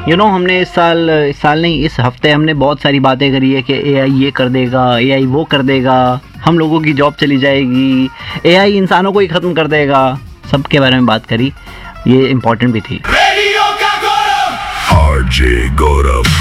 हमने इस साल नहीं, इस हफ्ते हमने बहुत सारी बातें करी है कि एआई ये कर देगा, एआई वो कर देगा, हम लोगों की जॉब चली जाएगी, एआई इंसानों को ही ख़त्म कर देगा। सब के बारे में बात करी, ये इम्पोर्टेंट भी थी। आरजे गौरव।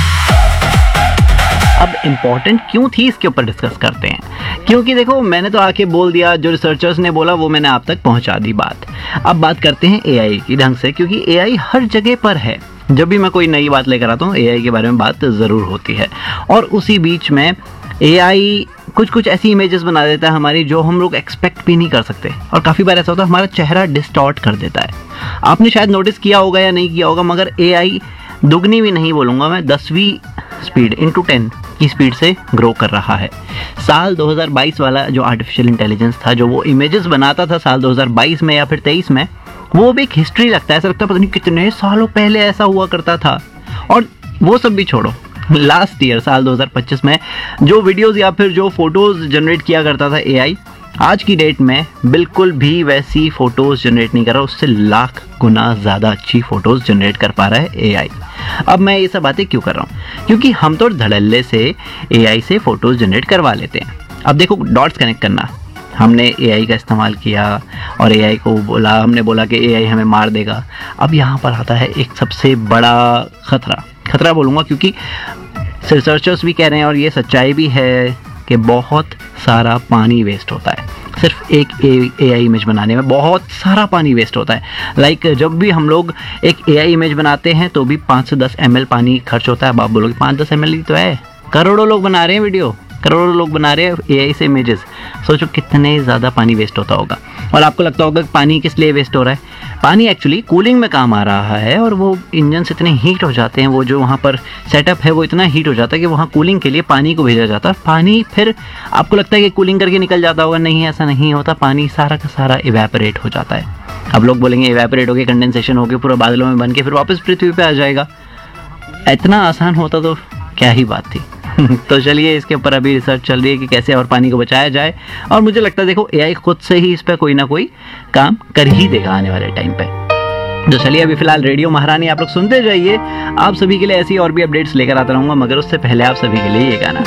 अब इम्पोर्टेंट क्यों थी इसके ऊपर डिस्कस करते हैं, क्योंकि देखो मैंने तो आके बोल दिया, जो रिसर्चर्स ने बोला वो मैंने आप तक पहुंचा दी बात। अब बात करते हैं एआई की ढंग से, क्योंकि एआई हर जगह पर है। जब भी मैं कोई नई बात लेकर आता हूँ एआई के बारे में बात ज़रूर होती है। और उसी बीच में एआई कुछ ऐसी इमेजेस बना देता है हमारी जो हम लोग एक्सपेक्ट भी नहीं कर सकते। और काफ़ी बार ऐसा होता है हमारा चेहरा डिस्टॉर्ट कर देता है। आपने शायद नोटिस किया होगा या नहीं किया होगा, मगर एआई दुगनी भी नहीं बोलूँगा मैं, 10वीं स्पीड इंटू 10 की स्पीड से ग्रो कर रहा है। साल 2022 वाला जो आर्टिफिशियल इंटेलिजेंस था, जो वो इमेजेस बनाता था साल 2022 में या फिर 23 में, वो भी एक हिस्ट्री लगता है। ऐसा लगता है पता नहीं कितने सालों पहले ऐसा हुआ करता था। और वो सब भी छोड़ो, लास्ट ईयर साल 2025 में जो वीडियोस या फिर जो फोटोज़ जनरेट किया करता था एआई, आज की डेट में बिल्कुल भी वैसी फ़ोटोज़ जनरेट नहीं कर रहा, उससे लाख गुना ज़्यादा अच्छी फ़ोटोज़ जनरेट कर पा रहा है एआई। अब मैं ये सब बातें क्यों कर रहा हूँ, क्योंकि हम तो धड़ल्ले से एआई से फ़ोटोज़ जनरेट करवा लेते हैं। अब देखो डॉट्स कनेक्ट करना, हमने एआई का इस्तेमाल किया और एआई को हमने बोला कि एआई हमें मार देगा। अब यहाँ पर आता है एक सबसे बड़ा खतरा बोलूँगा, क्योंकि रिसर्चर्स भी कह रहे हैं और ये सच्चाई भी है कि बहुत सारा पानी वेस्ट होता है। सिर्फ एक एआई इमेज बनाने में बहुत सारा पानी वेस्ट होता है। जब भी हम लोग एक एआई इमेज बनाते हैं तो भी 5 से 10 ml पानी खर्च होता है। अब आप बोलोगे 5-10 ml ही तो है, करोड़ों लोग बना रहे हैं वीडियो, करोड़ों लोग बना रहे हैं एआई से इमेजेस। सोचो कितने ज़्यादा पानी वेस्ट होता होगा। और आपको लगता होगा कि पानी किस लिए वेस्ट हो रहा है। पानी एक्चुअली कूलिंग में काम आ रहा है, और वो इंजन से इतने हीट हो जाते हैं, वो जो वहाँ पर सेटअप है वो इतना हीट हो जाता है कि वहाँ कूलिंग के लिए पानी को भेजा जाता है। पानी फिर आपको लगता है कि कूलिंग करके निकल जाता होगा, नहीं ऐसा नहीं होता। पानी सारा का सारा इवेपोरेट हो जाता है। अब लोग बोलेंगे इवेपोरेट हो गया, कंडेंसेशन हो गया, पूरा बादलों में बन के फिर वापस पृथ्वी पे आ जाएगा। इतना आसान होता तो क्या ही बात थी। तो चलिए, इसके ऊपर अभी रिसर्च चल रही है कि कैसे और पानी को बचाया जाए। और मुझे लगता है देखो एआई खुद से ही इस पर कोई ना कोई काम कर ही देगा आने वाले टाइम पे। तो चलिए, अभी फिलहाल रेडियो महारानी आप लोग सुनते जाइए। आप सभी के लिए ऐसी और भी अपडेट्स लेकर आता रहूँगा, मगर उससे पहले आप सभी के लिए ये गाना।